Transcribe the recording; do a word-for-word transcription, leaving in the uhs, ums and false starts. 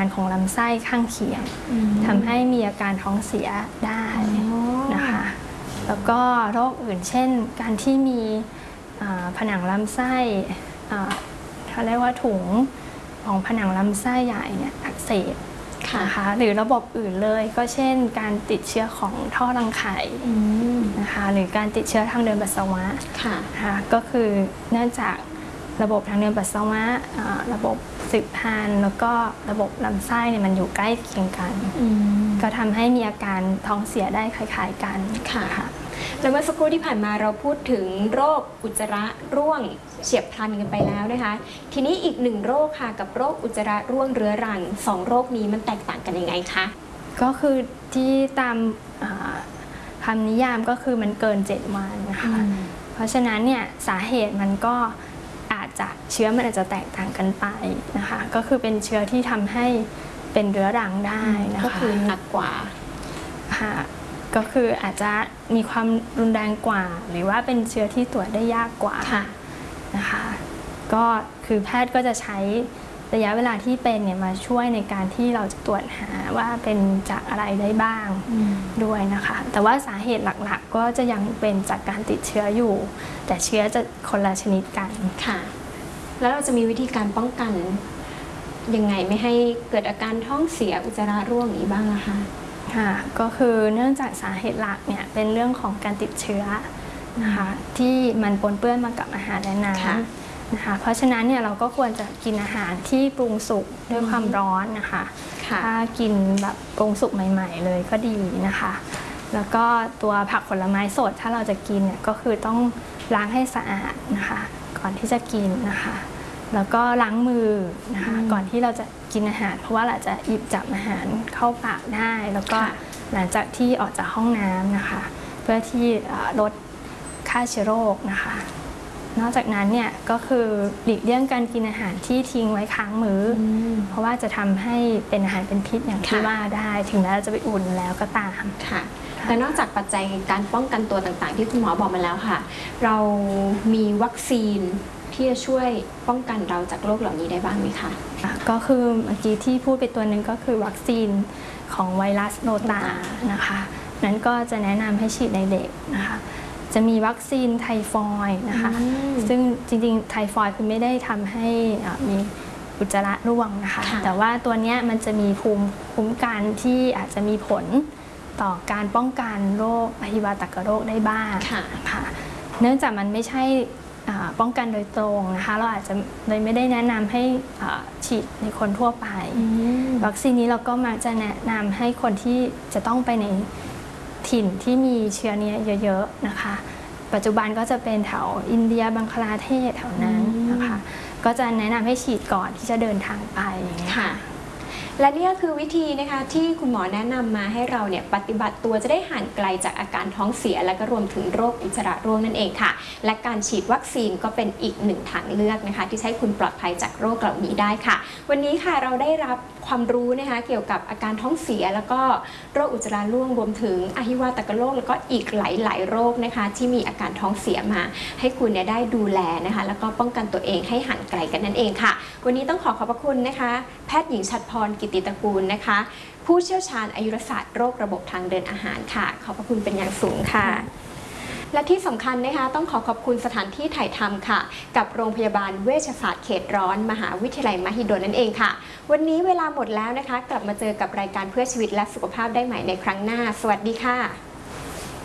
ของลำไส้ข้างเคียงทำให้มีอาการท้องเสียได้นะคะแล้วก็โรคอื่นเช่นการที่มีผนังลำไส้เขาเรียกว่าถุงของผนังลำไส้ใหญ่เนี่ยอักเสบนะคะหรือระบบอื่นเลยก็เช่นการติดเชื้อของท่อรังไข่นะคะหรือการติดเชื้อทางเดินปัสสาวะค่ะก็คือเนื่องจากระบบทางเดินปัสสาวะระบบสืบพันธุ์แล้วก็ระบบลำไส้เนี่ยมันอยู่ใกล้เคียงกันก็ทำให้มีอาการท้องเสียได้คล้ายๆกันค่ะแล้วเมื่อสักครู่ที่ผ่านมาเราพูดถึงโรคอุจจาระร่วงเฉียบพลันกันไปแล้วนะคะทีนี้อีกหนึ่งโรคค่ะกับโรคอุจจาระร่วงเรื้อรังสองโรคนี้มันแตกต่างกันยังไงคะก็คือที่ตามคำนิยามก็คือมันเกินเจ็ดวันนะคะเพราะฉะนั้นเนี่ยสาเหตุมันก็อาจจะเชื้อมันอาจจะแตกต่างกันไปนะคะก็คือเป็นเชื้อที่ทำให้เป็นเรื้อรังได้นะคะก็คือหนักกว่าค่ะก็คืออาจจะมีความรุนแรงกว่าหรือว่าเป็นเชื้อที่ตรวจได้ยากกว่านะคะก็คือแพทย์ก็จะใช้ระยะเวลาที่เป็นเนี่ยมาช่วยในการที่เราจะตรวจหาว่าเป็นจากอะไรได้บ้างด้วยนะคะแต่ว่าสาเหตุหลักๆก็จะยังเป็นจากการติดเชื้ออยู่แต่เชื้อจะคนละชนิดกันค่ะแล้วเราจะมีวิธีการป้องกันยังไงไม่ให้เกิดอาการท้องเสียอุจจาระร่วงนี้บ้างล่ะคะค่ะก็คือเนื่องจากสาเหตุหลักเนี่ยเป็นเรื่องของการติดเชื้อนะคะที่มันปนเปื้อนมากับอาหารและน้ำนะคะเพราะฉะนั้นเนี่ยเราก็ควรจะกินอาหารที่ปรุงสุกด้วยความร้อนนะคะถ้ากินแบบปรุงสุกใหม่ๆเลยก็ดีนะคะแล้วก็ตัวผักผลไม้สดถ้าเราจะกินเนี่ยก็คือต้องล้างให้สะอาดนะคะก่อนที่จะกินนะคะแล้วก็ล้างมือนะคะก่อนที่เราจะกินอาหารเพราะว่าเราจะหยิบจับอาหารเข้าปากได้แล้วก็หลังจากที่ออกจากห้องน้ำนะคะเพื่อที่ลดฆ่าเชื้อโรคนะคะนอกจากนั้นเนี่ยก็คือหลีกเลี่ยงการกินอาหารที่ทิ้งไว้ค้างมื้อเพราะว่าจะทำให้เป็นอาหารเป็นพิษอย่างที่ว่าได้ถึงแม้เราจะไปอุ่นแล้วก็ตามค่ะแต่นอกจากปัจจัยการป้องกันตัวต่างๆที่คุณหมอบอกมาแล้วค่ะเรามีวัคซีนที่จะช่วยป้องกันเราจากโรคเหล่านี้ได้บ้างไหมคะก็คือเมื่อกี้ที่พูดไปตัวหนึ่งก็คือวัคซีนของไวรัสโรตานะคะนั้นก็จะแนะนำให้ฉีดในเด็กนะคะจะมีวัคซีนไทฟอยด์นะคะซึ่งจริงๆไทฟอยด์คือไม่ได้ทำให้มีอุจจาระร่วงนะคะแต่ว่าตัวนี้มันจะมีภูมิคุ้มกันที่อาจจะมีผลต่อการป้องกันโรคอหิวาตกโรคได้บ้างค่ะเนื่องจากมันไม่ใช่ป้องกันโดยตรงนะคะเราอาจจะเลยไม่ได้แนะนำให้ฉีดในคนทั่วไปวัคซีนนี้เราก็มักจะแนะนำให้คนที่จะต้องไปในถิ่นที่มีเชื้อนี้เยอะๆนะคะปัจจุบันก็จะเป็นแถวอินเดียบังคลาเทศแถวนั้นนะคะก็จะแนะนำให้ฉีดก่อนที่จะเดินทางไปค่ะและนี่ก็คือวิธีนะคะที่คุณหมอแนะนำมาให้เราเนี่ยปฏิบัติตัวจะได้ห่างไกลจากอาการท้องเสียและก็รวมถึงโรคอุจจาระร่วงนั่นเองค่ะและการฉีดวัคซีนก็เป็นอีกหนึ่งทางเลือกนะคะที่ให้คุณปลอดภัยจากโรคเหล่านี้ได้ค่ะวันนี้ค่ะเราได้รับความรู้นะคะเกี่ยวกับอาการท้องเสียแล้วก็โรคอุจจาระร่วงรวมถึงอหิวาตกโรคแล้วก็อีกหลายๆโรคนะคะที่มีอาการท้องเสียมาให้คุณเนี่ยได้ดูแลนะคะแล้วก็ป้องกันตัวเองให้ห่างไกลกันนั่นเองค่ะวันนี้ต้องขอขอบพระคุณนะคะแพทย์หญิงฉัตรพรกิติตระกูลนะคะผู้เชี่ยวชาญอายุรศาสตร์โรคระบบทางเดินอาหารค่ะขอบพระคุณเป็นอย่างสูงค่ะและที่สำคัญนะคะต้องขอขอบคุณสถานที่ถ่ายทำค่ะกับโรงพยาบาลเวชศาสตร์เขตร้อนมหาวิทยาลัยมหิดลนั่นเองค่ะวันนี้เวลาหมดแล้วนะคะกลับมาเจอกับรายการเพื่อชีวิตและสุขภาพได้ใหม่ในครั้งหน้าสวัสดีค่ะ